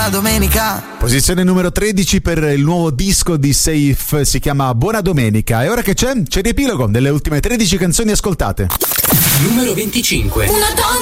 buona domenica. Posizione numero 13 per il nuovo disco di Safe, si chiama Buona Domenica. E ora che c'è? C'è riepilogo delle ultime 13 canzoni ascoltate. Numero 25. Una donna